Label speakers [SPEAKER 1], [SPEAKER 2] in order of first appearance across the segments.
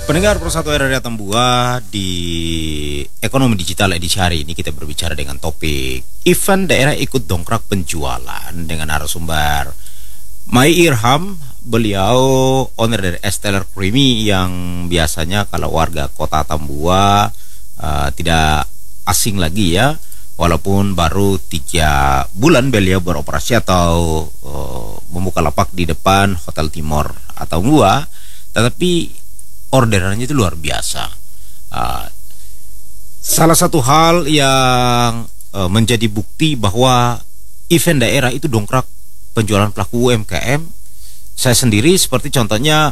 [SPEAKER 1] Pendengar Persatu RRI Atambua, di Ekonomi Digital edisi hari ini kita berbicara dengan topik event daerah ikut dongkrak penjualan dengan narasumber Mai Irham. Beliau owner dari Esteller Creamy yang biasanya kalau warga kota Atambua tidak asing lagi ya, walaupun baru 3 bulan beliau beroperasi atau membuka lapak di depan Hotel Timor Atambua, tetapi orderannya itu luar biasa. Salah satu hal yang menjadi bukti bahwa event daerah itu dongkrak penjualan pelaku UMKM, saya sendiri seperti contohnya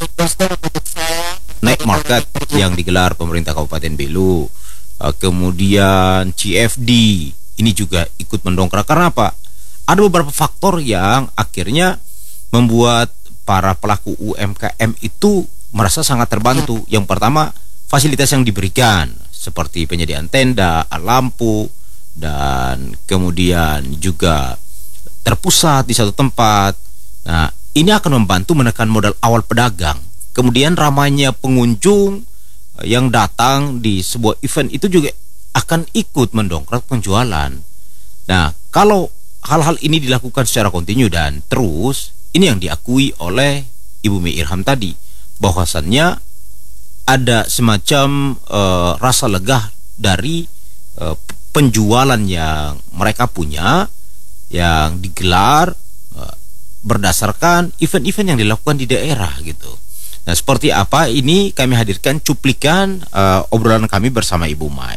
[SPEAKER 1] Night Market yang digelar pemerintah Kabupaten Belu, kemudian CFD ini juga ikut mendongkrak. Karena apa? Ada beberapa faktor yang akhirnya membuat para pelaku UMKM itu merasa sangat terbantu. Yang pertama, fasilitas yang diberikan seperti penyediaan tenda, lampu, dan kemudian juga terpusat di satu tempat. Nah, ini akan membantu menekan modal awal pedagang. Kemudian ramainya pengunjung yang datang di sebuah event itu juga akan ikut mendongkrak penjualan. Nah, kalau hal-hal ini dilakukan secara kontinu dan terus, ini yang diakui oleh Ibu Mai Irham tadi, bahwasannya ada semacam rasa lega dari penjualan yang mereka punya yang digelar berdasarkan event-event yang dilakukan di daerah gitu. Nah, seperti apa ini kami hadirkan cuplikan obrolan kami bersama Ibu Mai.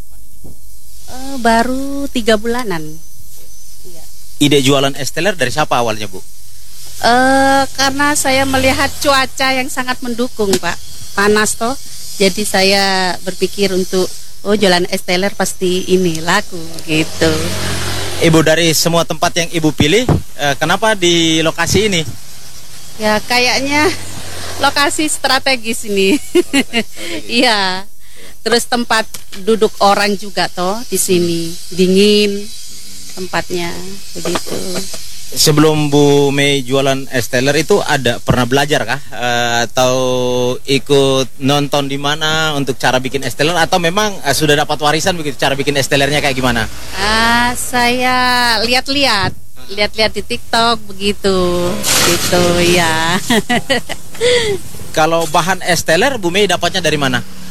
[SPEAKER 2] Baru 3 bulanan. Iya.
[SPEAKER 1] Ide jualan Esteller dari siapa awalnya, Bu?
[SPEAKER 2] Karena saya melihat cuaca yang sangat mendukung, Pak. Panas toh. Jadi saya berpikir untuk jualan Esteller pasti ini laku gitu.
[SPEAKER 1] Ibu, dari semua tempat yang Ibu pilih, kenapa di lokasi ini?
[SPEAKER 2] Ya kayaknya lokasi strategis ini. Iya. Terus tempat duduk orang juga toh di sini. Dingin tempatnya begitu.
[SPEAKER 1] Sebelum Bu Mai jualan Esteller itu pernah belajar kah? Atau ikut nonton di mana untuk cara bikin Esteller, atau memang sudah dapat warisan begitu cara bikin Estellernya kayak gimana?
[SPEAKER 2] Saya lihat-lihat di TikTok begitu, gitu ya.
[SPEAKER 1] Kalau bahan Esteller Bu Mai dapatnya dari mana?